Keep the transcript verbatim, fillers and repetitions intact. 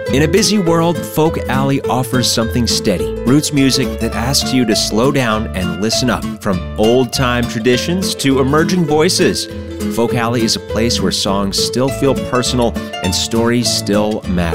In a busy world, Folk Alley offers something steady, roots music that asks you to slow down and listen up. From old-time traditions to emerging voices, Folk Alley is a place where songs still feel personal and stories still matter.